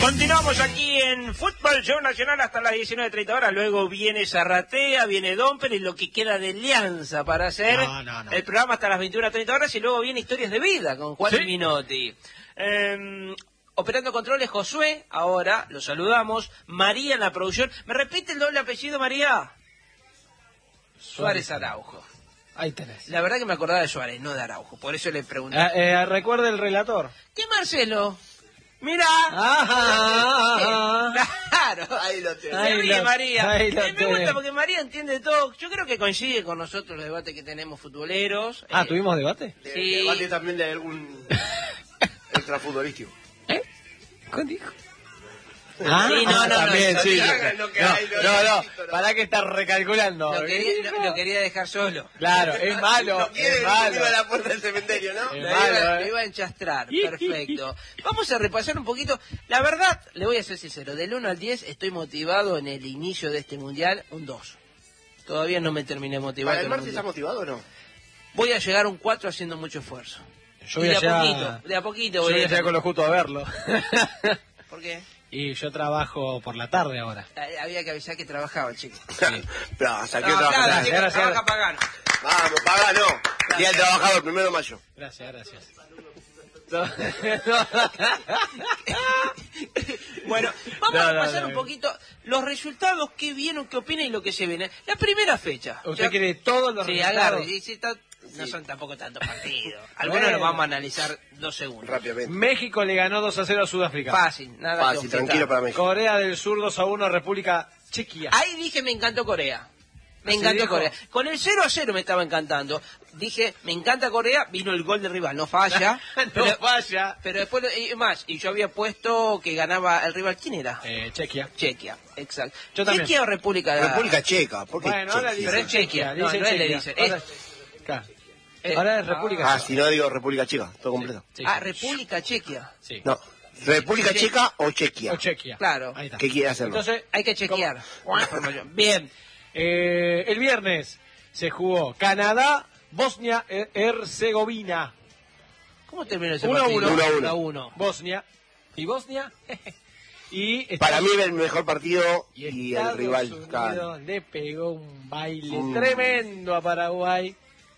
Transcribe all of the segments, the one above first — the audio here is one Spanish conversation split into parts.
Continuamos aquí en Fútbol Show Nacional hasta las 19:30 horas. Luego viene Zarratea, viene Domper y lo que queda de Alianza para hacer el programa hasta las 21:30 horas. Y luego viene Historias de Vida con Juan Minotti. Operando controles Josué, ahora lo saludamos. María en la producción. ¿Me repite el doble apellido, María? Suárez Araujo. Ahí tenés. La verdad que me acordaba de Suárez, no de Araujo. Por eso le pregunté. Recuerda el relator. ¿Qué Marcelo? Mirá. Claro. Ahí lo tenés. María. Ahí lo Me gusta tenés. porque María entiende todo. Yo creo que coincide con nosotros los debates que tenemos futboleros. ¿Tuvimos debate? Sí. Debate también de algún extrafutbolístico. ¿Qué dijo? Sí, no, también, sí. Lo que hay, No, para que estar recalculando. Lo quería dejar solo. Claro, es malo, es malo. A la puerta del cementerio, ¿no? Lo iba a enchastrar, perfecto. Vamos a repasar un poquito. La verdad, le voy a ser sincero, del 1 al 10 estoy motivado en el inicio de este mundial, un 2. Todavía no me terminé motivado. ¿Para el martes estás motivado o no? Voy a llegar a un 4 haciendo mucho esfuerzo. Yo voy de a poquito voy a llegar con lo justo a verlo. ¿Por qué? Y yo trabajo por la tarde ahora. Había que avisar que trabajaba, chico. Pero saqué Claro, trabajar. trabaja Pagano. Vamos, Pagano. Día del trabajador, 1 de mayo. Gracias. Bueno, vamos a pasar un poquito los resultados, qué vieron, qué opinan y lo que se viene. La primera fecha. ¿Usted quiere todos los resultados? Agarre. No son tampoco tantos partidos. Algunos los vamos a analizar 2 segundos. Rápidamente. México le ganó 2-0 a Sudáfrica. Fácil, nada que Fácil, objetar. tranquilo para México. Corea del Sur 2-1 a República Chequia. Ahí dije me encantó Corea. Me encantó dijo? Corea. Con el 0-0 me estaba encantando. Dije, me encanta Corea, vino el gol de rival, no falla. Falla. Pero después, y yo había puesto que ganaba el rival, ¿quién era? Chequia. Chequia, exacto. Yo también. ¿Chequia o República? República Checa. ¿Por qué Bueno, ahora Chequia? Pero es Chequia. No, no le dice. Ahora es República Si no digo República Checa, todo completo. Sí. República Chequia. Sí. No, República Checa o Chequia. O Chequia. Claro. Ahí está. ¿Qué quiere hacerlo? Entonces, Hay que chequear. la información. Bien. el viernes se jugó Canadá, Bosnia, Herzegovina. ¿Cómo terminó ese 1-1. partido? 1-1. Bosnia. ¿Y Bosnia? y Para mí el mejor partido y el Estados rival. Unidos Claro. le pegó un baile tremendo a Paraguay.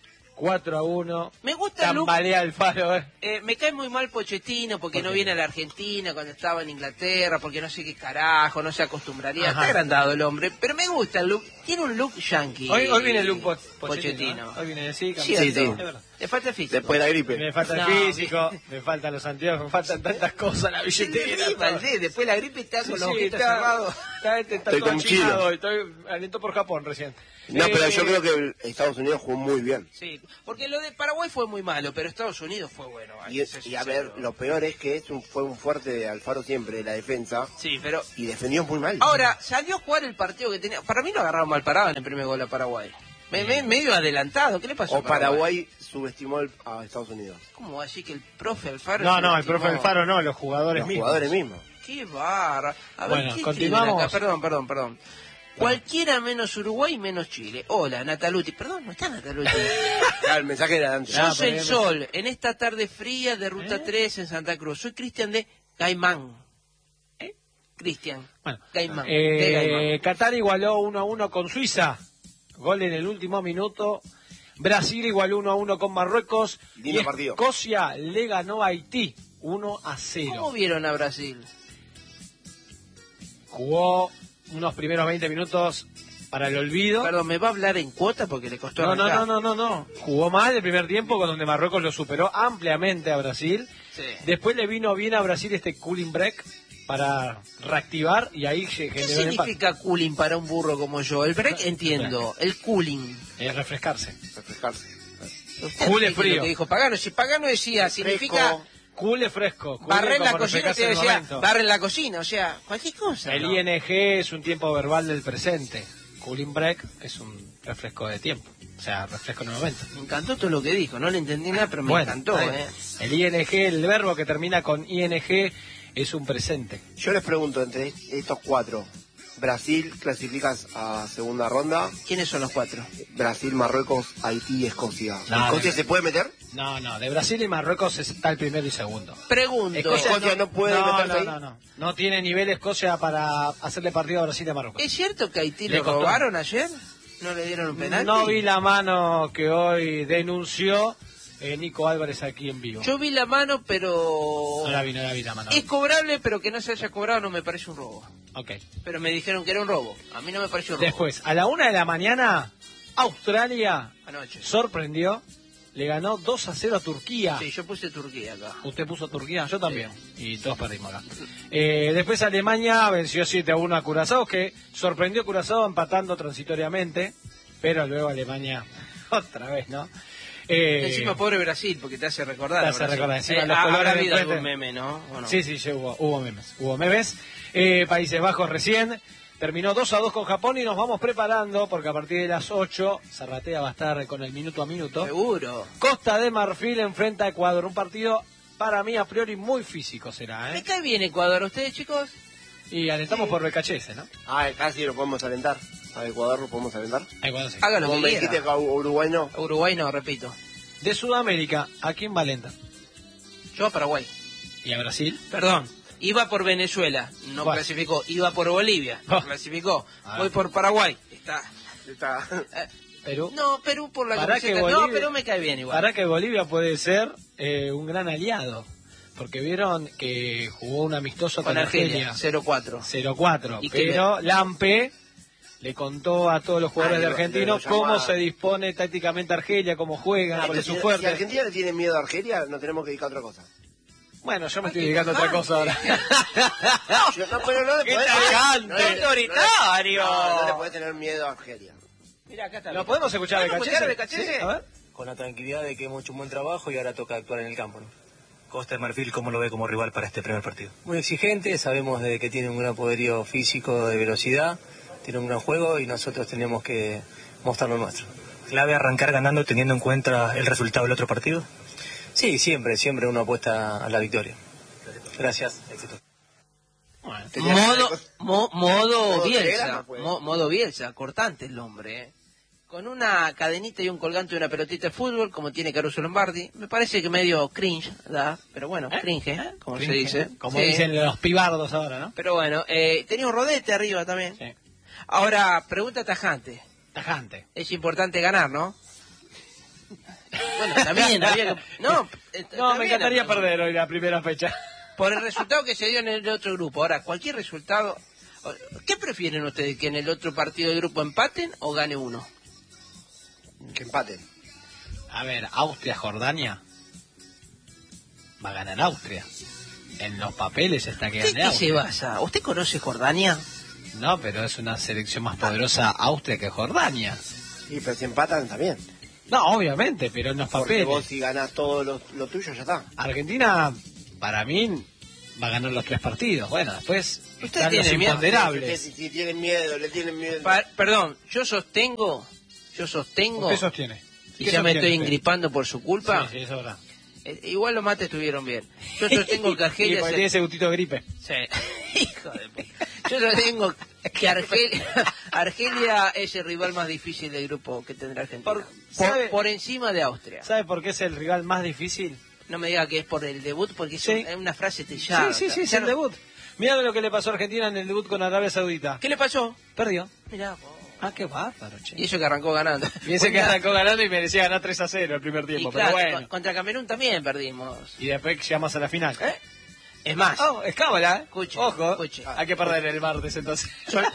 4-1. Me gusta el look. Tambalea el faro, Me cae muy mal Pochettino porque no viene a la Argentina cuando estaba en Inglaterra, porque no sé qué carajo, no se acostumbraría. Está agrandado el hombre, pero me gusta el look. Tiene un look yankee. Hoy viene el look Pochettino. Hoy viene sí, Sí. Es verdad. Le falta físico. Después de la gripe. Me falta el físico, me faltan los anteojos, me faltan tantas cosas, la billetera. Después la gripe está con los ojitos está cerrados. Está Estoy todo con achinado, estoy aliento por Japón recién. No, pero yo creo que Estados Unidos jugó muy bien. Sí, porque lo de Paraguay fue muy malo, pero Estados Unidos fue bueno. Y a ver, lo peor es que fue un fuerte de Alfaro siempre, la defensa. Sí, pero Y defendió muy mal. ahora salió a jugar el partido que tenía. Para mí lo agarraron mal parado en el primer gol a Paraguay. Medio adelantado, ¿qué le pasó? O a Paraguay? Paraguay subestimó a Estados Unidos. ¿Cómo va a decir que el profe Alfaro? No, el profe Alfaro no, los jugadores Los mismos. jugadores mismos. Qué barra. A ver, Bueno, ¿qué continuamos. escriben acá? Perdón. Cualquiera menos Uruguay menos Chile. Hola, Nataluti. Perdón, no está Nataluti. El mensaje era antes. Sos el sol en esta tarde fría de Ruta 3 en Santa Cruz. Soy Cristian de Gaimán. Cristian. Bueno, Gaimán. De Gaimán. Qatar igualó 1-1 con Suiza. Gol en el último minuto. Brasil igualó 1-1 con Marruecos. Lindo y partido. Escocia le ganó a Haití 1-0. ¿Cómo vieron a Brasil? Jugó unos primeros 20 minutos para el olvido. Perdón, ¿me va a hablar en cuota porque le costó No. arrancar? Jugó mal el primer tiempo, con donde Marruecos lo superó ampliamente a Brasil. Sí. Después le vino bien a Brasil este cooling break para reactivar y ahí se ¿Qué generó el empate. significa cooling para un burro como yo? El break entiendo, el cooling. Es refrescarse. Refrescarse. Cool es ¿Qué frío. lo que dijo Pagano? Si Pagano decía, significa Cool es fresco. Cool barrer es la como cocina, refrescarse te en el decía, momento. barrer la cocina, o sea, cualquier cosa. El ¿no? ING es un tiempo verbal del presente. Cooling break es un refresco de tiempo. O sea, refresco en el momento. Me encantó todo lo que dijo, no le entendí nada, pero me Bueno, encantó. El ING, el verbo que termina con ING, es un presente. Yo les pregunto, entre estos cuatro, Brasil clasificas a segunda ronda. ¿Quiénes son los 4? Brasil, Marruecos, Haití y Escocia. No, ¿Escocia se puede meter? No, de Brasil y Marruecos está el primero y segundo. Pregunto. Escocia no puede meterse ahí. No tiene nivel Escocia para hacerle partido a Brasil y a Marruecos. ¿Es cierto que Haití Le lo costó. robaron ayer? ¿No le dieron un penalti? No vi la mano que hoy denunció Nico Álvarez aquí en vivo. Yo vi la mano, pero... No la vi la mano. Es cobrable, pero que no se haya cobrado no me parece un robo. Ok. Pero me dijeron que era un robo. A mí no me pareció un robo. Después, a la 1 de la mañana, Australia Anoche. sorprendió. Le ganó 2-0 a Turquía. Sí, yo puse Turquía acá. ¿Usted puso Turquía? Yo también. Y todos perdimos acá. Después Alemania venció 7-1 a Curazao, que sorprendió a Curazao empatando transitoriamente. Pero luego Alemania, otra vez, ¿no? Encima pobre Brasil, porque te hace recordar. Te hace recordar. Encima los habrá colores de habido enfrente. algún meme, ¿no? ¿O no? Sí, hubo memes. Hubo memes. Países Bajos recién. Terminó 2-2 con Japón y nos vamos preparando porque a partir de las 8 Zarratea va a estar con el minuto a minuto. Seguro. Costa de Marfil enfrenta a Ecuador. Un partido para mí a priori muy físico será, ¿Me cae bien Ecuador? ¿Ustedes, chicos? Y alentamos por BKHS, ¿no? Casi lo podemos alentar. A Ecuador lo podemos alentar. A Ecuador sí. Haga lo Como que me dijiste quiera. que a Uruguay no. Uruguay no, repito. De Sudamérica, ¿a quién va a alentar? Yo a Paraguay. ¿Y a Brasil? Perdón. Iba por Venezuela, no Bueno. clasificó. Iba por Bolivia, no clasificó. Voy por Paraguay. Está. Perú. No, Perú por la Para que camiseta. No, Bolivia- Perú me cae bien igual. Para que Bolivia puede ser un gran aliado. Porque vieron que jugó un amistoso Con con Argelia, Argelia. 0-4. 0-4. ¿Y qué Pero Lampe le contó a todos los jugadores de Argentinos lo llamó cómo a- se dispone tácticamente Argelia, cómo juegan, cuál es su Si fuerte. Argentina le tiene miedo a Argelia, nos tenemos que dedicar a otra cosa. Bueno, yo me estoy dedicando a otra cosa ahora. Pero no le ¡Qué podés tajante! no le- ¡Autoritario! No le podés tener miedo a Argelia. Mira, acá está. ¿Lo podemos escuchar de ¿Podemos escuchar Cachese? BKHS? ¿Sí? A ver. Con la tranquilidad de que hemos hecho un buen trabajo y ahora toca actuar en el campo, ¿no? Costa de Marfil, ¿cómo lo ve como rival para este primer partido? Muy exigente, sabemos de que tiene un gran poderío físico, de velocidad, tiene un gran juego y nosotros tenemos que mostrar lo nuestro. ¿Clave arrancar ganando teniendo en cuenta el resultado del otro partido? Sí, siempre uno apuesta a la victoria. Gracias, éxito. Modo Bielsa. telegrama, pues. Modo Bielsa, cortante el hombre, ¿eh? Con una cadenita y un colgante y una pelotita de fútbol, como tiene Caruso Lombardi. Me parece que medio cringe, ¿da? Pero bueno, cringe, como se dice. Como Sí. dicen los pibardos ahora, ¿no? Pero bueno, tenía un rodete arriba también. Sí. Ahora, pregunta tajante. Tajante. Es importante ganar, ¿no? Bueno, también había que... No, No, me también encantaría había- perder hoy la primera fecha. Por el resultado que se dio en el otro grupo. Ahora, cualquier resultado... ¿Qué prefieren ustedes? ¿Que en el otro partido de grupo empaten o gane uno? Que empaten. A ver, Austria-Jordania. Va a ganar Austria. En los papeles está que ¿Qué, gane qué se Austria. basa? ¿Usted conoce Jordania? No, pero es una selección más poderosa Austria que Jordania. Sí, pero si empatan también. No, obviamente, pero en los Porque papeles. vos si ganás todo lo tuyo, ya está. Argentina, para mí, va a ganar los 3 partidos. Bueno, después están los tiene miedo. imponderables. Si tienen miedo, le tienen miedo. Perdón, yo sostengo, ¿Qué sostiene? y ¿Qué ya me sostiene estoy usted? engripando por su culpa. Sí, eso es verdad. Igual los mates estuvieron bien. Yo sostengo que Y Argelia... porque tiene ese gustito de gripe. Sí. Hijo de puta. Yo sostengo que Argelia es el rival más difícil del grupo que tendrá Argentina. ¿sabe? Por encima de Austria. ¿Sabe por qué es el rival más difícil? No me diga que es por el debut, porque Sí. es una frase trillada. Sí, es el debut. Mirá lo que le pasó a Argentina en el debut con Arabia Saudita. ¿Qué le pasó? Perdió. Mirá, Ah, qué bárbaro, che. y eso que arrancó ganando. Y ese que arrancó ganando y merecía ganar 3-0 el primer Y tiempo, claro, pero bueno. contra Camerún también perdimos. Y después llegamos a la final. Es más, Oh, es cábala, ¿eh? Escuche, Ojo, escuche. hay que perder el martes entonces.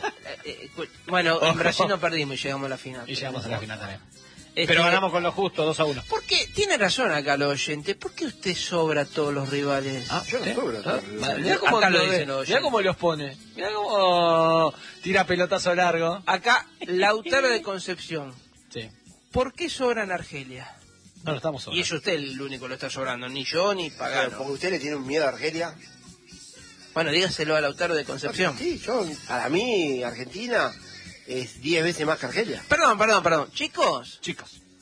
bueno, en Ojo. Brasil no perdimos y llegamos a la final. Y llegamos a la final también. Este, Pero ganamos con lo justo, 2-1. ¿Por qué? Tiene razón acá los oyentes. ¿Por qué usted sobra a todos los rivales? Yo no sobro. Mirá cómo, Acá lo dicen los oyentes. mirá cómo los pone. Mirá cómo tira pelotazo largo. Acá, Lautaro de Concepción. Sí. ¿Por qué sobran Argelia? No, lo estamos Y es usted el único que lo está sobrando, ni yo ni Claro, Pagano. porque usted le tiene un miedo a Argelia. Bueno, dígaselo a Lautaro de Concepción. Sí, para mí, Argentina es 10 veces más que Argelia. Perdón. Chicos,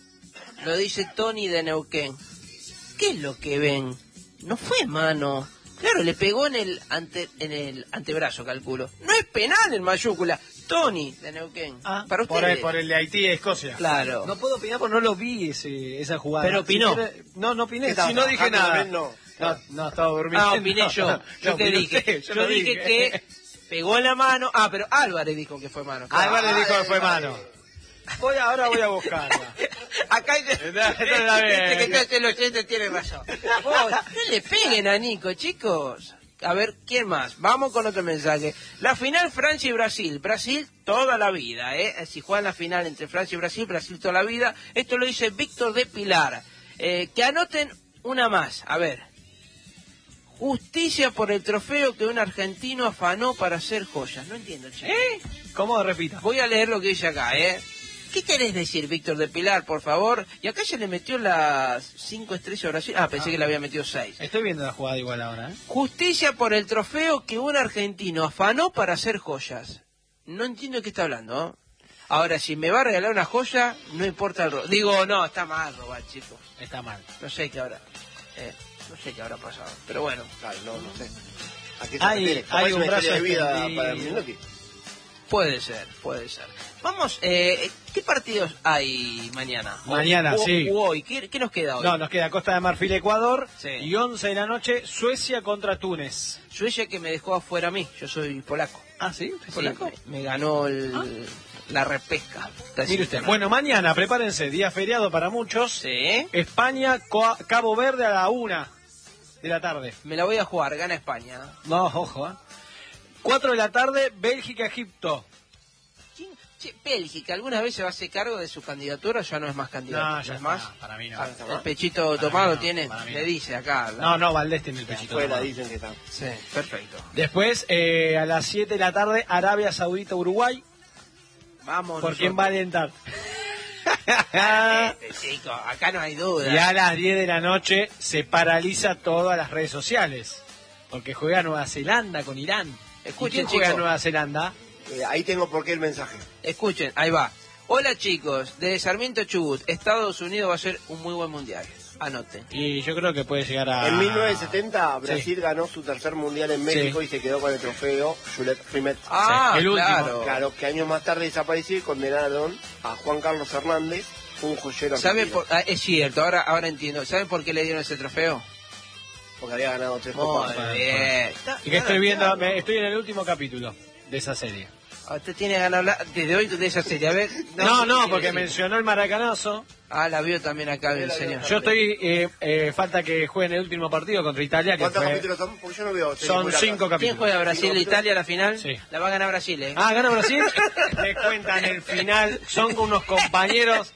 Chicos. lo dice Tony de Neuquén. ¿Qué es lo que ven? No fue mano. Claro, le pegó en el antebrazo, calculo. No es penal en mayúscula. Tony, de Neuquén. Para ustedes. Por el de Haití y Escocia. Claro. No puedo opinar porque no lo vi esa jugada. Pero opinó. No opiné. Si no dije nada. No, estaba durmiendo. Ah, opiné yo. Yo te dije. Yo dije que pegó en la mano. Ah, pero Álvarez dijo que fue mano. Álvarez dijo que fue mano. Ahora voy a buscarla. Acá el oyente tiene razón. No le peguen a Nico, chicos. A ver, ¿quién más? Vamos con otro mensaje. La final Francia y Brasil. Brasil toda la vida, ¿eh? Si juegan la final entre Francia y Brasil, Brasil toda la vida. Esto lo dice Víctor de Pilar. Que anoten una más. A ver. Justicia por el trofeo que un argentino afanó para hacer joyas. No entiendo, chicos. ¿Cómo? Repita. Voy a leer lo que dice acá, ¿eh? ¿Qué querés decir, Víctor de Pilar, por favor? Y acá se le metió las 5 estrellas a Brasil. Pensé que le había metido 6. Estoy viendo la jugada igual ahora, ¿eh? Justicia por el trofeo que un argentino afanó para hacer joyas. No entiendo de qué está hablando, ¿eh? Ahora, si me va a regalar una joya, no importa el robo. Digo, no, está mal robar, chicos. Está mal. No sé qué habrá. No sé qué habrá pasado. Pero bueno. Claro, no sé. ¿A qué Hay un brazo de vida para Menotti? Puede ser. Vamos, ¿qué partidos hay mañana? Mañana, sí. Hoy. ¿Qué nos queda hoy? No, nos queda Costa de Marfil, Ecuador, sí. Y 11 de la noche, Suecia contra Túnez. Suecia que me dejó afuera a mí, yo soy polaco. ¿Ah, sí? Sí, ¿Polaco? me ganó la repesca. Mire usted. Bueno, mañana, prepárense, día feriado para muchos. Sí. España, Cabo Verde a la 1 de la tarde. Me la voy a jugar, gana España. No, ojo, 4 de la tarde, Bélgica, Egipto. Bélgica, ¿alguna vez se va a hacer cargo de su candidatura o ya no es más candidato? No, ya es más. Para mí no. El pechito tomado tiene, me dice acá. No, Valdés tiene el pechito tomado. Dicen que está. Sí, perfecto. Después, a las 7 de la tarde, Arabia Saudita, Uruguay. Vamos. ¿Por quién va a alentar? Chico, acá no hay duda. Y a las 10 de la noche se paraliza todas las redes sociales. Porque juega Nueva Zelanda con Irán. Escuchen, ¿Quién juega chicos. Nueva Zelanda? Ahí tengo por qué el mensaje. Escuchen, ahí va. Hola chicos, de Sarmiento Chubut, Estados Unidos va a ser un muy buen mundial. Anoten. Y yo creo que puede llegar a... En 1970 Brasil ganó su tercer mundial en México y se quedó con el trofeo Juliette Rimet. El último. Claro, que años más tarde desapareció y condenaron a Juan Carlos Hernández, un joyero argentino. Es cierto, ahora entiendo. ¿Saben por qué le dieron ese trofeo? Porque había ganado 3 copas. Muy bien. Y que estoy viendo, estoy en el último capítulo de esa serie. Usted tiene ganas de hablar desde hoy de esa serie. A ver. No, porque mencionó el maracanazo. La vio también acá el señor. Yo estoy, falta que jueguen el último partido contra Italia. ¿Cuántos capítulos son? Porque yo no veo. Son 5 capítulos. ¿Quién juega Brasil e Italia a la final? Sí. La va a ganar Brasil, ¿eh? ¿Gana Brasil? Me cuentan el final. Son unos compañeros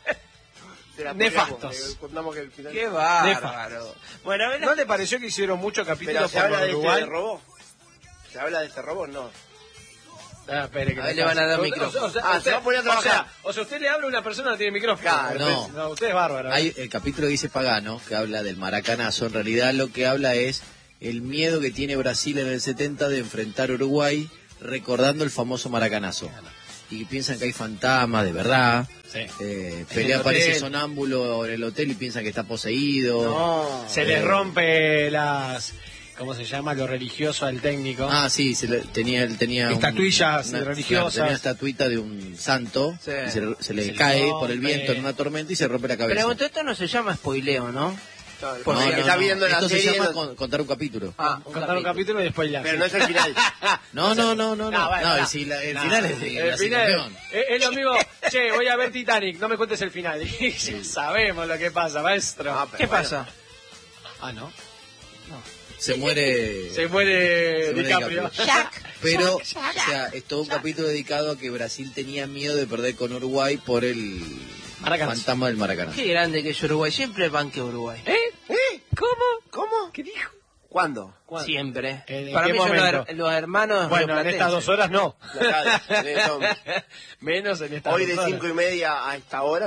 nefastos. Qué bárbaro. Bueno, a ver, ¿No le pareció que hicieron muchos capítulos ¿Pero se habla de Uruguay? este robo? ¿Se habla de este robo? No. Espere, que a ver, le van a dar micrófono. Se va a poner a trabajar. O sea, usted le habla a una persona que no tiene micrófono. Claro, no, usted es bárbaro. Hay el capítulo que dice Pagano, que habla del maracanazo. En realidad lo que habla es el miedo que tiene Brasil en el 70 de enfrentar a Uruguay recordando el famoso maracanazo. Y piensan que hay fantasmas, de verdad. Sí. Pelea aparece sonámbulo en el hotel y piensan que está poseído. No, se les rompe las... ¿Cómo se llama? Lo religioso al técnico. Sí, tenía estatuillas religiosas. Claro, tenía una estatuita de un santo. Sí. Y se le cae por el viento en una tormenta y se rompe la cabeza. Pero esto no se llama spoileo, ¿no? Porque está viendo la esto serie. Se llama contar un capítulo. Contar un capítulo y después Pero no es el final. No. El final es el final es lo mismo. Che, voy a ver Titanic, no me cuentes el final. Y ya sabemos lo que pasa, maestro. ¿Qué pasa? ¿No? Se muere DiCaprio. Pero, o sea, es todo un capítulo dedicado a que Brasil tenía miedo de perder con Uruguay por el fantasma del Maracaná. Qué grande que es Uruguay, siempre banque Uruguay. ¿Cómo? ¿Qué dijo? ¿Cuándo? Siempre. ¿En Para qué mí son momento? los hermanos. Bueno, en estas 2 horas no. Claro, Menos en estas hoy 2 de horas. 5:30 a esta hora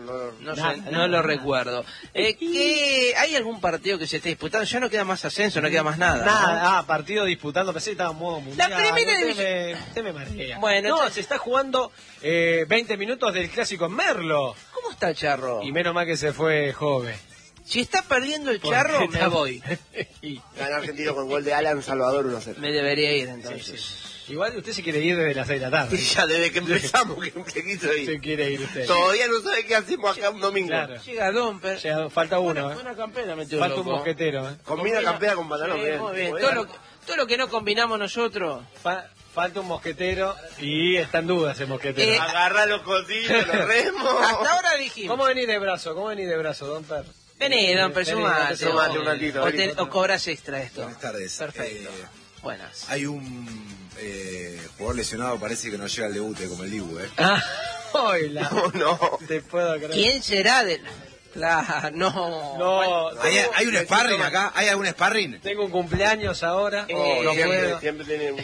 No lo recuerdo. ¿Hay algún partido que se esté disputando? Ya no queda más ascenso, no queda más nada. Nada, partido disputando, pensé que estaba en modo mundial. La primera división. Usted me marea. Bueno, se está jugando 20 minutos del clásico en Merlo. ¿Cómo está Charro? Y menos mal que se fue Jove. Si está perdiendo el Charro, me voy. Gana Argentino con gol de Alan Salvador 1-0. Me debería ir entonces. Sí. Igual usted se quiere ir desde las 6 de la tarde. Ya desde que empezamos que se quiso ir. Se quiere ir usted. Todavía no sabe qué hacemos acá un domingo. Claro. Llega Domper. Falta uno, Buena campera metió Falta loco. un mosquetero, Combina campera con pantalón. Sí, bien. muy bien. Todo lo que no combinamos nosotros. Falta un mosquetero y está en duda ese mosquetero. Agarra los cositos, los remos. Hasta ahora dijimos. ¿Cómo venís de brazo? Don Per? Vení, Domper, sumate. un ratito. O cobras extra esto. Buenas tardes. Perfecto. Buenas. Hay un jugador lesionado, parece que no llega al debut, como el Dibu, ¿eh? Hola. No. Te puedo creer. ¿Quién será del...? Claro, no. ¿Hay un sparring acá? ¿Hay algún sparring? Tengo un cumpleaños ahora. No puedo. Siempre tiene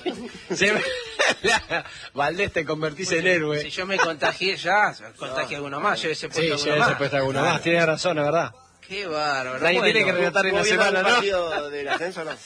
Valdés, te convertís en héroe. Si yo me contagié ya, contagie a alguno más. Yo ese puesto Sí, alguno ya más. se puesta alguno más. Tiene razón, es verdad. Qué bárbaro. Nadie Bueno, tiene que relatar en la semana, un ¿no? partido del ascenso, ¿no?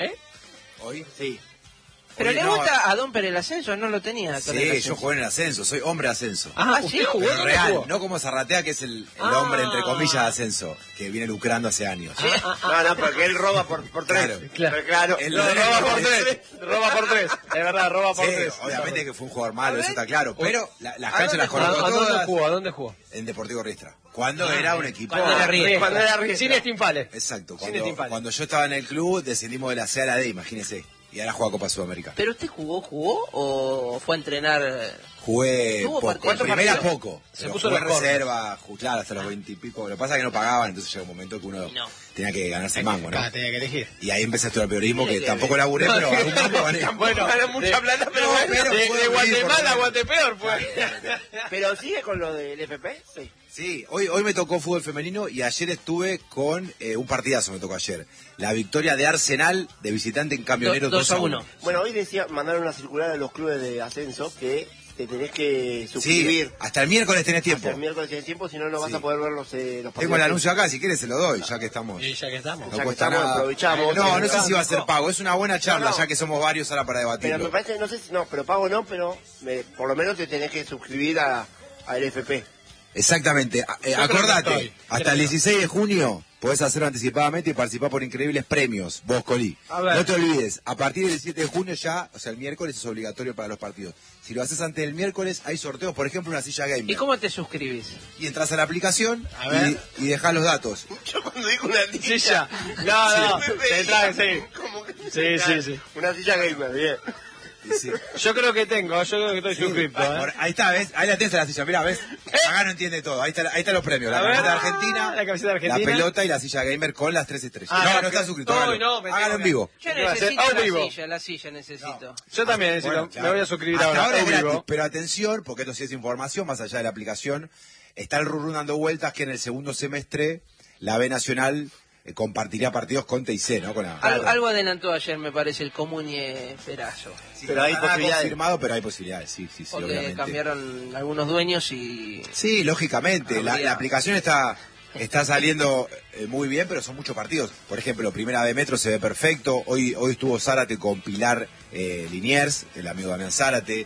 ¿Hoy? Sí. Pero Hoy le no. gusta a Domper el ascenso, no lo tenía. con el Sí, ascenso. yo jugué en el ascenso, soy hombre ascenso. ¿sí? jugó? Pero ¿Dónde real, jugó? no como Zarratea, que es el hombre, entre comillas, de ascenso, que viene lucrando hace años. No, porque él roba por tres. Claro. Él Roba por tres. Roba por tres. Es verdad, roba por Sí, tres. obviamente que fue un jugador malo, eso está claro. Pero las canchas las conozco ¿A dónde todas jugó? ¿A dónde jugó? en Deportivo Riestra. Cuando era un equipo... Cuando era Riestra. Cuando era Riestra. Sin estimpales. Exacto. Sin estimpales. Cuando yo estaba en el club, descendimos de la C a la D, imagínese. Y ahora juega Copa Sudamericana. ¿Pero usted jugó o fue a entrenar? Jugué ¿Tuvo poco, partidos? en primera ¿Cuántos poco, Se pero puso jugué los corners. reserva, claro, hasta los 20 y pico. Lo que pasa es que no pagaban, entonces llegó un momento que uno tenía que ganarse el mango, ¿no? Tenía que elegir. Y ahí empecé a estudiar periodismo, que tampoco laburé, pero algún mango gané. Bueno, Gana mucha plata, pero No, bueno. pero de puedo Guatemala vivir a por Guatepeor fue. Pero sigue con lo del FP, sí. Sí, hoy me tocó fútbol femenino y ayer estuve con un partidazo, me tocó ayer. La victoria de Arsenal de visitante en Camioneros 2-1. Bueno, hoy mandaron una circular a los clubes de ascenso que te tenés que suscribir. Sí, hasta el miércoles tenés tiempo. Hasta el miércoles tenés tiempo, si no, no vas Sí. a poder ver los partidos. Tengo el anuncio acá, si quieres se lo doy, ya que estamos. Y ya que estamos. No Ya que cuesta estamos, nada. aprovechamos. No sé si va a ser pago, es una buena charla, No. ya que somos varios ahora para Pero debatirlo. me parece, no sé si, pero pago no, pero por lo menos te tenés que suscribir al FP. Exactamente. creo Acordate, que estoy, hasta el 16 de junio podés hacerlo anticipadamente y participar por increíbles premios, vos, Colí. A ver. No te olvides, a partir del 7 de junio ya, o sea, el miércoles es obligatorio para los partidos. Si lo haces antes del miércoles, hay sorteos, por ejemplo, una silla gamer. ¿Y cómo te suscribís? Y entras a la aplicación A ver. y dejás los datos. Yo cuando digo una Sí, ya. No, Sí. te trae, sí. Como que- Sí. Una silla gamer, bien. Y sí. Yo creo que estoy suscripto, Ahí está, ¿ves? Ahí la tenés en la silla, mirá, ¿ves? Acá no entiende todo. Ahí están los premios. La A ver. camiseta de Argentina, La camiseta de Argentina. la pelota y la silla gamer con las 3 estrellas. No está suscrito. No, hágalo. no, me Hágalo tengo en que- vivo. Yo ¿Qué va a hacer? necesito A la silla necesito. Yo también necesito, Bueno, claro. me voy a suscribir Hasta ahora. es en gratis, vivo. pero atención, porque esto sí es información, más allá de la aplicación. Está el Rurrún dando vueltas que en el segundo semestre la B Nacional compartirá partidos con TIC, ¿no? Con la, Algo adelantó ayer, me parece, el Comunie Perazo. Sí, Pero hay nada posibilidades. confirmado, pero hay posibilidades, sí, Porque obviamente. cambiaron algunos dueños y... Sí, lógicamente. La Habría- aplicación está saliendo muy bien, pero son muchos partidos. Por ejemplo, Primera B Metro se ve perfecto. Hoy estuvo Zárate con Pilar Liniers, el amigo Damián Zárate.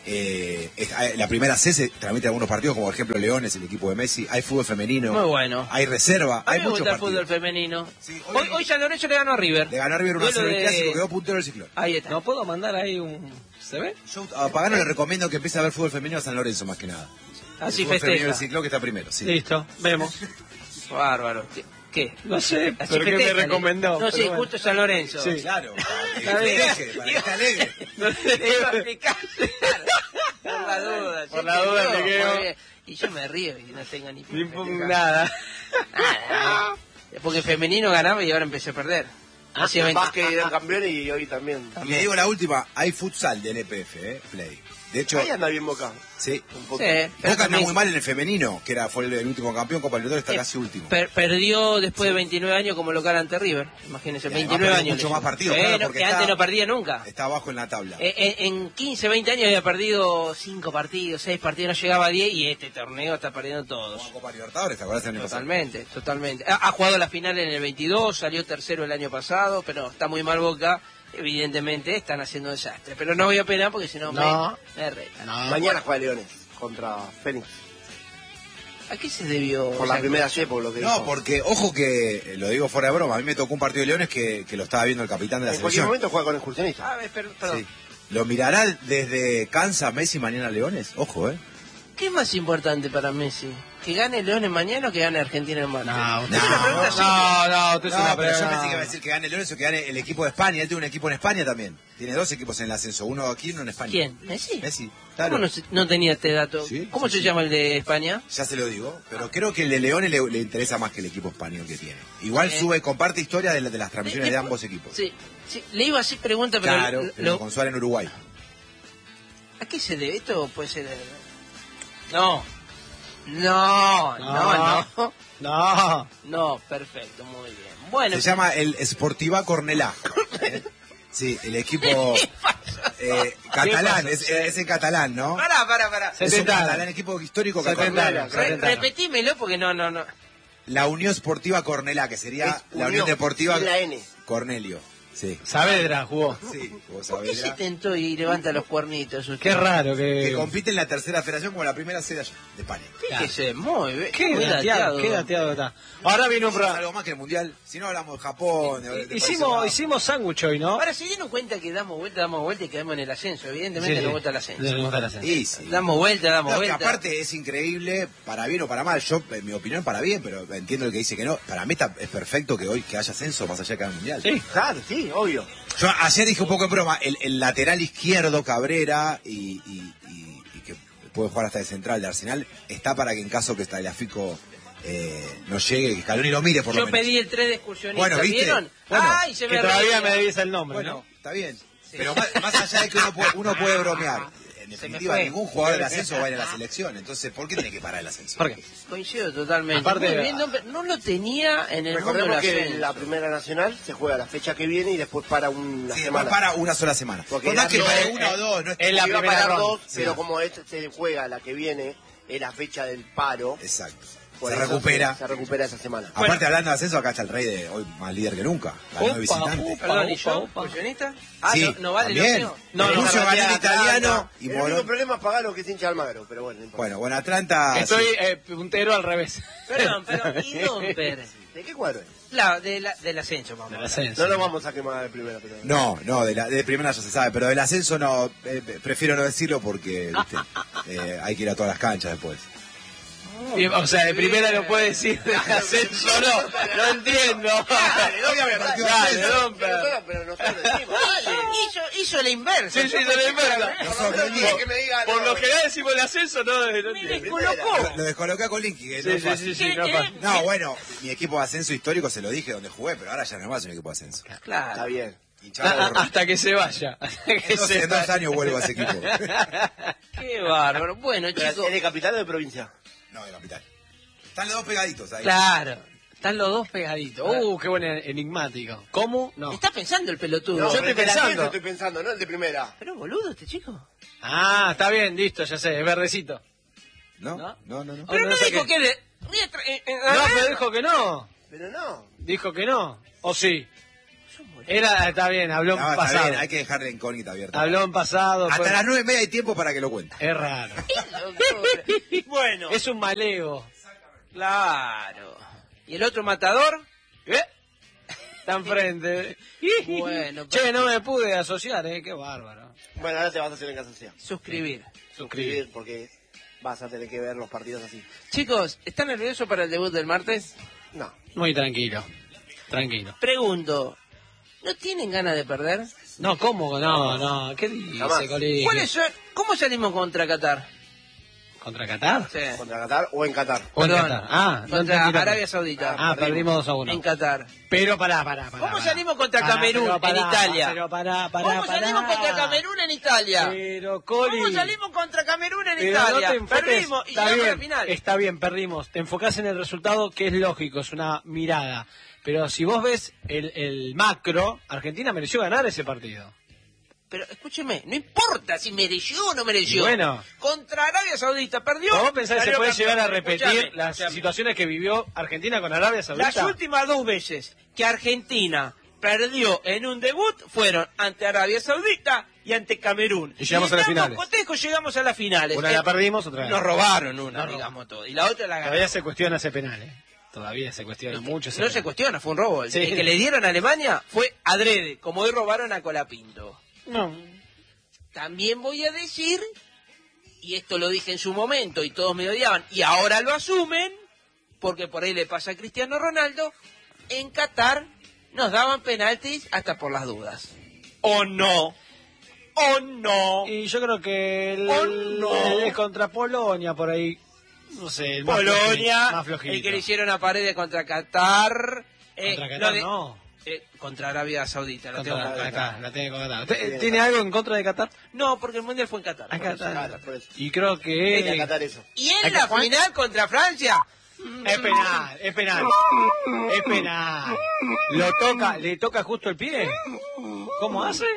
La Primera C se transmite algunos partidos, como por ejemplo Leones, el equipo de Messi. Hay fútbol femenino. Muy bueno. Hay reserva. A Hay mí me muchos gusta el partidos. fútbol femenino. Sí, Hoy San Lorenzo le ganó a River. Le ganó a River 1-0 Duelo el de- clásico, quedó puntero del ciclón. Ahí está. ¿No puedo mandar ahí un... ¿Se ve? Yo a Pagano le recomiendo que empiece a ver fútbol femenino a San Lorenzo, más que nada. Así El fútbol femenino del festeja. ciclón que está primero, sí. Listo, vemos. Bárbaro. ¿Qué? No sé, Así pero ¿qué me festeja, recomendó? No, pero sí, bueno. justo San Lorenzo. Sí. Claro, para Está que bien. festeje, para que esté alegre. Te iba a explicar. Por la duda. Por la duda, te quedo. muy bien. Y yo me río y no tengo ni Ni por nada. nada. Porque femenino ganaba y ahora empecé a perder. Hace 20. Básquet eran campeones y hoy también. Y le digo la última, hay futsal del EPF, Play. De hecho, Ahí anda bien Boca. sí. Un poco. Sí, pero Boca anda también muy mal en el femenino, que fue el último campeón, Copa Libertadores está Eh, casi último. Perdió después de 29 años como local ante River. Imagínense, Y además 29 perdió años. mucho le más llevó. partidos, claro, No, porque que está- antes no perdía nunca. Está abajo en la tabla. En 15, 20 años había perdido 5 partidos, 6 partidos, no llegaba a 10 y este torneo está perdiendo todos. Como Copa Libertadores, ¿te acuerdas del año pasado? Totalmente. Ha jugado la final en el 22, salió tercero el año pasado, pero está muy mal Boca. Evidentemente están haciendo desastre. Pero no voy a opinar porque si no No. me retan. Mañana juega Leones contra Fénix. ¿A qué se debió? Por la primera C, por lo que dijo. No, porque, ojo que, lo digo fuera de broma, a mí me tocó un partido de Leones que lo estaba viendo el capitán de la en cualquier selección. momento juega con excursionista. A ver, perdón. Sí. ¿Lo mirará desde Kansas, Messi, mañana Leones? Ojo, ¿Qué es más importante para Messi? ¿Que gane Leones mañana o que gane Argentina en martes? No, Usted es una pregunta simple. usted es una No, pero yo pregunta. pensé que iba a decir que gane Leones o que gane el equipo de España. Él tiene un equipo en España también. Tiene 2 equipos en el ascenso, uno aquí y uno en España. ¿Quién? ¿Messi? Messi, ¿Cómo claro. no tenía este dato? Sí, ¿Cómo sí, se sí. llama el de España? Ya se lo digo, pero creo que el de Leones le interesa más que el equipo español que tiene. Igual comparte historia de las transmisiones de ambos equipos. Sí, le iba a hacer pregunta, pero... Claro, pero con Suárez en Uruguay. ¿A qué se debe? Esto puede ser... No. No, perfecto, muy bien. Bueno, Se llama el Sportiva Cornellà. Sí, el equipo catalán, es en catalán, ¿no? Pará. Es un catalán, equipo histórico catalán. Repetímelo porque no. La Unión Sportiva Cornellà, que sería Es la Unión Deportiva y la N. Cornelio. Sí. Saavedra jugó. Sí, vos ¿Por qué se sabés. tentó y levanta los cuernitos? usted? Qué raro Que que... compite en la tercera federación como la primera sede allá, de España. Fíjese, muy bien. Qué muy dateado está. Ahora viene un Es programa. algo más que el mundial. Si no hablamos de Japón, de Hicimos sándwich hoy, ¿no? Ahora, se dieron cuenta que damos vuelta y quedamos en el ascenso. Evidentemente nos gusta el ascenso. Nos gusta el ascenso. Y sí. Damos vuelta. No, que aparte es increíble, para bien o para mal. Yo, en mi opinión, para bien, pero entiendo el que dice que no. Para mí es perfecto que hoy que haya ascenso más allá que haya mundial. Sí. Claro, sí, obvio. Yo ayer dije un poco en broma, el lateral izquierdo Cabrera y que puede jugar hasta de central de Arsenal, está para que en caso que Tagliafico no llegue, que Scaloni lo mire por lo Yo menos. pedí el 3 de excursionista, Bueno, ¿viste? ¿vieron? Bueno, ¡Ay, se Que me todavía reía! me dice el nombre, Bueno, ¿no? está bien. Pero más allá de que uno puede bromear, en Se me definitiva fue. ningún jugador del ascenso va a ir a la selección. Entonces, ¿por qué tiene que parar el ascenso? ¿Por qué? Coincido totalmente. Aparte- Muy bien, no lo tenía en el mundo Recordemos del que ascenso. la primera nacional se juega la fecha que viene y después para una Sí, semana. para una sola semana. Porque Por más la- que no, pare una o dos, no es es la Iba a primera parar ronda. dos, Sí. pero como se juega la que viene, es la fecha del paro. Exacto. por Se eso recupera. Se recupera esa semana. Aparte, hablando de ascenso, acá está el Rey de hoy más líder que nunca. Ganó de visitante. Perdón, ¿y yo? Upa. ¿Excursionista? Ah, Sí, no vale lo también. mío. No, Russo no, ganó en no, italiano y El único Morón. problema es pagar lo que es hincha Almagro, pero bueno, no importa. Bueno, Atlanta. Estoy sí. puntero al revés. Perdón, ¿y Domper? ¿De qué cuadro es? Del ascenso, vamos. Del ascenso. No lo vamos a quemar de primera, pero... No, de primera ya se sabe, pero del ascenso no, prefiero no decirlo porque, viste, hay que ir a todas las canchas después. Y, o sea, de primera no puede decir del ascenso, no entiendo. Dale, Domper. Pero nosotros decimos, dale. Hizo la inversa. Sí, de la inversa. Que me diga, Por no. lo general decimos el ascenso, no Me entiendo. descolocó. Lo descoloqué a Colinqui, que no Sí, es fácil. sí, no pasa. No, bueno, mi equipo de ascenso histórico se lo dije donde jugué, pero ahora ya no es más un equipo de ascenso. Está Claro. bien. Hinchado por- Hasta que se vaya. Hasta que en 2 años vuelvo a ese equipo. Qué bárbaro. Bueno, Pero, chicos. ¿es de capital o de provincia? No, de capital. Están los dos pegaditos ahí. Claro. Están los dos pegaditos. Qué buen enigmático. ¿Cómo? No. Está pensando el pelotudo. No, Yo pero estoy el de la pensando. ascenso estoy pensando, no el de primera. Pero boludo este chico. Ah, está bien, listo, ya sé, es verdecito. ¿No? ¿No? No. Pero no no sé dijo qué. que le... No, pero dijo que no. Pero no. Dijo que no. ¿O sí? Está bien, habló en No, está pasado. bien, hay que dejar la incógnita abierta. Habló en pasado. Hasta pues. las 9:30 hay tiempo para que lo cuente. Es raro. Bueno. Es un maleo. Claro. ¿Y el otro matador? Está enfrente. Bueno, Che, no me pude asociar, qué bárbaro. Bueno, ahora te vas a hacer en casa sea. Suscribir. Suscribir. Porque vas a tener que ver los partidos así. Chicos, ¿están nerviosos para el debut del martes? No. Muy tranquilo. Tranquilo. Pregunto, ¿no tienen ganas de perder? No, ¿cómo? No. ¿Qué dice, Jamás. Colín? ¿Cómo salimos contra Qatar? ¿Contra Qatar? Sí. ¿Contra Qatar o en Qatar? ¿O en Perdón, Qatar? Ah, no contra entendí. Arabia Saudita. Ah, perdimos 2-1. En Qatar. Pero pará. ¿Cómo salimos contra Camerún en Italia? Pero pará. ¿Cómo salimos contra Camerún en Italia? Pero, Coli. ¿Cómo salimos contra Camerún en Pero Italia? no te enfoques. Perdimos y Está llegamos a la bien, final. está bien, perdimos. Te enfocás en el resultado, que es lógico, es una mirada. Pero si vos ves el macro, Argentina mereció ganar ese partido. Pero escúcheme, no importa si mereció o no mereció. Bueno. Contra Arabia Saudita perdió. ¿Vos pensás que se salió puede campeón? llegar a repetir Escúchame, las escúchame. situaciones que vivió Argentina con Arabia Saudita? Las últimas 2 veces que Argentina perdió en un debut fueron ante Arabia Saudita y ante Camerún. Y llegamos a las finales. Cotejos llegamos a las finales. Una la perdimos, otra nos robaron una, digamos todo. Y la otra la ganamos. Todavía se cuestiona ese penal, Todavía se cuestiona mucho ese No penal. se cuestiona, fue un robo. Sí. El que le dieron a Alemania fue adrede, como hoy robaron a Colapinto. No. También voy a decir, y esto lo dije en su momento y todos me odiaban, y ahora lo asumen, porque por ahí le pasa a Cristiano Ronaldo, en Qatar nos daban penaltis hasta por las dudas. ¿O no? ¿O no? Y yo creo que el contra Polonia por ahí, no sé, el Polonia, más flojito. el que le hicieron a Paredes contra Qatar. Contra Qatar no. Contra Arabia Saudita. La tengo con Qatar, la tiene con Qatar. ¿Tiene algo en contra de Qatar? No, porque el Mundial fue en Qatar. Y creo que... Qatar eso. Y en la final contra Francia... Es penal. ¿Le toca justo el pie? ¿Cómo hace?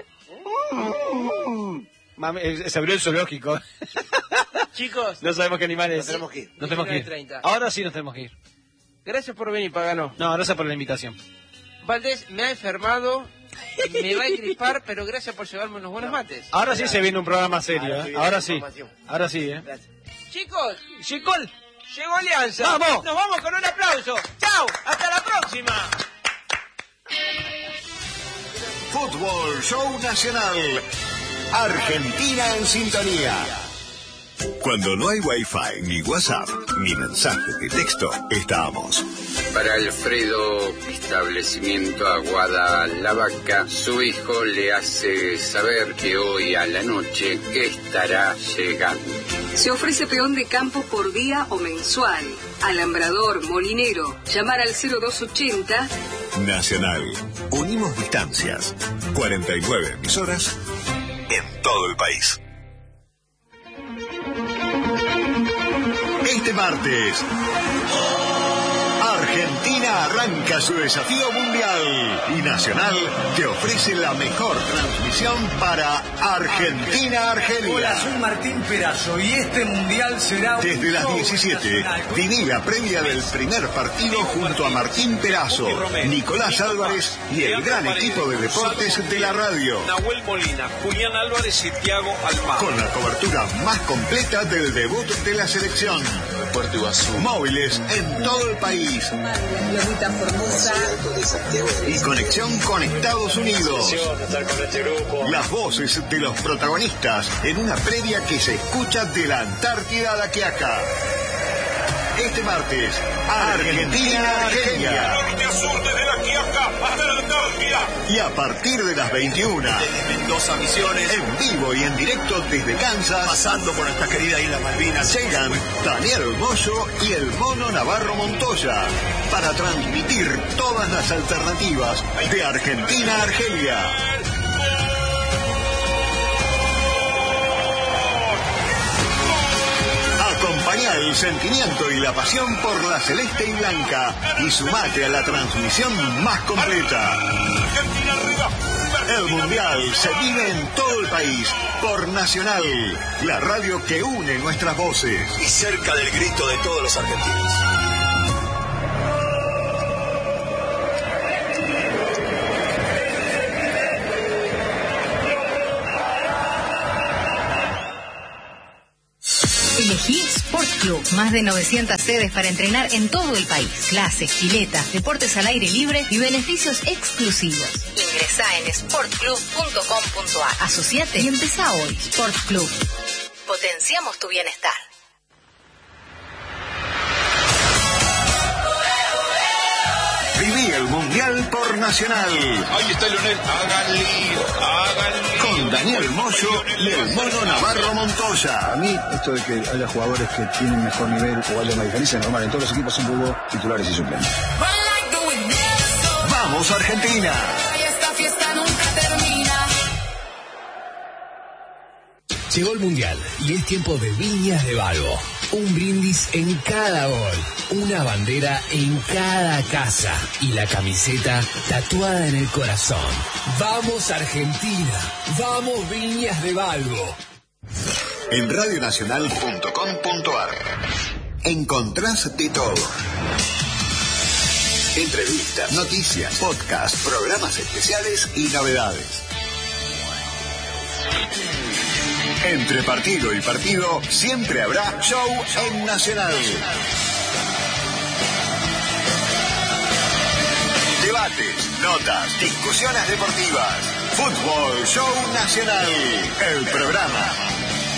Se abrió el zoológico. Chicos, no sabemos qué animal es. Nos tenemos que ir. Nos tenemos que ir. 30. Ahora sí nos tenemos que ir. Gracias por venir, Pagano. No, gracias por la invitación. Valdés me ha enfermado, me va a gripar, pero gracias por llevarme unos buenos mates. Ahora sí se viene un programa serio, Ahora sí. Gracias. Chicos, Chicol, llegó Alianza. ¡Vamos! Nos vamos con un aplauso. ¡Chao! ¡Hasta la próxima! Fútbol Show Nacional. Argentina en sintonía. Cuando no hay Wi-Fi, ni WhatsApp, ni mensajes de texto, estamos. Para Alfredo, establecimiento Aguada La Vaca, su hijo le hace saber que hoy a la noche estará llegando. Se ofrece peón de campo por día o mensual. Alambrador, molinero. Llamar al 0280. Nacional. Unimos distancias. 49 emisoras en todo el país. Este martes, Argentina arranca su desafío mundial y Nacional te ofrece la mejor transmisión para Argentina-Argelia. Hola, soy Martín Perazo y este mundial será desde las 17. Viví la previa del primer partido junto a Martín Perazo, Nicolás Álvarez y el gran equipo de deportes de la radio. Nahuel Molina, Julián Álvarez y Thiago Almagro. Con la cobertura más completa del debut de la selección. Puerto Iguazú. Móviles en todo el país. Y conexión con Estados Unidos. Las voces de los protagonistas en una previa que se escucha de la Antártida a la Quiaca. Este martes, Argentina-Argelia. Y a partir de las 21, desde Mendoza, Misiones, en vivo y en directo desde Kansas, pasando por nuestra querida isla Malvinas, llegan Daniel Moyo y el Mono Navarro Montoya para transmitir todas las alternativas de Argentina-Argelia. Acompañá el sentimiento y la pasión por la celeste y blanca y sumate a la transmisión más completa. El Mundial se vive en todo el país por Nacional, la radio que une nuestras voces. y cerca del grito de todos los argentinos. Elegí Sport Club. Más de 900 sedes para entrenar en todo el país. Clases, piletas, deportes al aire libre y beneficios exclusivos. Ingresá en sportclub.com.ar. Asociate y empezá hoy. Sport Club. Potenciamos tu bienestar. Viví el Mundial por Nacional. Ahí está Leonel. Hagan lío. Con Daniel Moyo y el Mono Navarro Montoya. A mí, esto de que haya jugadores que tienen mejor nivel o haya una diferencia normal en todos los equipos, siempre hubo titulares y suplentes. ¡Vamos, Argentina! Esta fiesta nunca termina. Llegó el Mundial y es tiempo de Viñas de Balbo. Un brindis en cada gol, una bandera en cada casa y la camiseta tatuada en el corazón. ¡Vamos Argentina! ¡Vamos Viñas de Balbo! En radionacional.com.ar encontrás de todo. entrevistas, noticias, podcast, programas especiales y novedades. Entre partido y partido siempre habrá show en Nacional. Debates, notas, discusiones deportivas. Fútbol Show Nacional. El programa